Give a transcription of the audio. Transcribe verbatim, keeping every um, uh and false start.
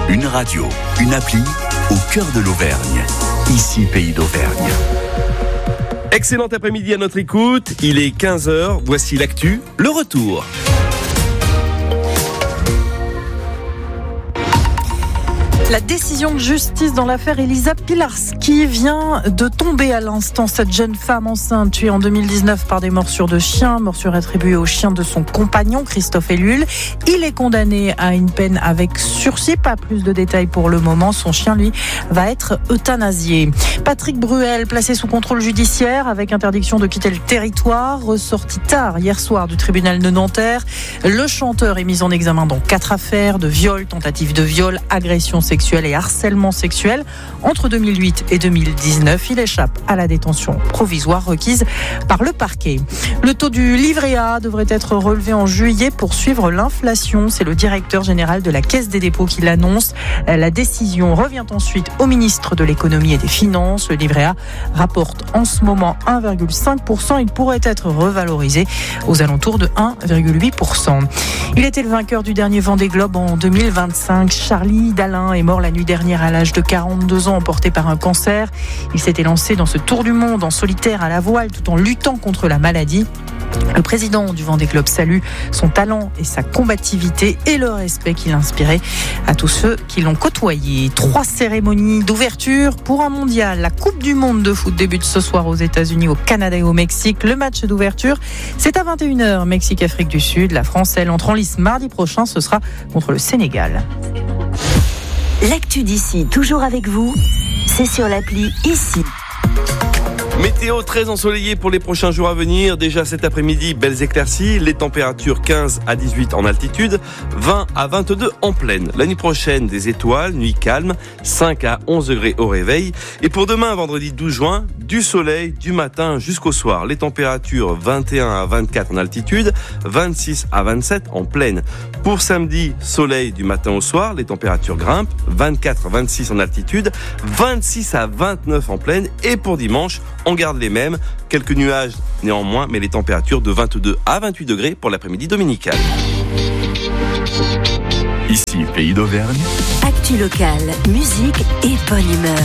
Une radio, une appli au cœur de l'Auvergne. Ici, Pays d'Auvergne. Excellent après-midi à notre écoute. Il est quinze heures. Voici l'actu, le retour. La décision de justice dans l'affaire Elisa Pilarski vient de tomber à l'instant. Cette jeune femme enceinte tuée en deux mille dix-neuf par des morsures de chien, morsures attribuées au chien de son compagnon Christophe Ellul. Il est condamné à une peine avec sursis. Pas plus de détails pour le moment. Son chien, lui, va être euthanasié. Patrick Bruel, placé sous contrôle judiciaire avec interdiction de quitter le territoire, ressorti tard hier soir du tribunal de Nanterre. Le chanteur est mis en examen dans quatre affaires de viol, tentative de viol, agression sexuelle et harcèlement sexuel. Entre deux mille huit et deux mille dix-neuf, il échappe à la détention provisoire requise par le parquet. Le taux du livret A devrait être relevé en juillet pour suivre l'inflation. C'est le directeur général de la Caisse des dépôts qui l'annonce. La décision revient ensuite au ministre de l'économie et des finances. Le livret A rapporte en ce moment un virgule cinq pour cent. Il pourrait être revalorisé aux alentours de un virgule huit pour cent. Il était le vainqueur du dernier Vendée Globe en deux mille vingt-cinq. Charlie Dalin est mort la nuit dernière à l'âge de quarante-deux ans, emporté par un cancer. Il s'était lancé dans ce tour du monde en solitaire à la voile tout en luttant contre la maladie. Le président du Vendée Globe salue son talent et sa combativité et le respect qu'il inspirait à tous ceux qui l'ont côtoyé. Trois cérémonies d'ouverture pour un mondial. La Coupe du monde de foot débute ce soir aux États-Unis, au Canada et au Mexique. Le match d'ouverture, c'est à vingt et une heures, Mexique-Afrique du Sud. La France, elle, entre en lice mardi prochain. Ce sera contre le Sénégal. L'actu d'ici, toujours avec vous, c'est sur l'appli Ici. Météo très ensoleillée pour les prochains jours à venir. Déjà cet après-midi, belles éclaircies. Les températures quinze à dix-huit en altitude, vingt à vingt-deux en plaine. La nuit prochaine, des étoiles, nuit calme, cinq à onze degrés au réveil. Et pour demain, vendredi douze juin, du soleil du matin jusqu'au soir. Les températures vingt et un à vingt-quatre en altitude, vingt-six à vingt-sept en plaine. Pour samedi, soleil du matin au soir. Les températures grimpent, vingt-quatre à vingt-six en altitude, vingt-six à vingt-neuf en plaine. Et pour dimanche, on garde les mêmes, quelques nuages néanmoins, mais les températures de vingt-deux à vingt-huit degrés pour l'après-midi dominical. Ici, Pays d'Auvergne. Actu locale, musique et bonne humeur.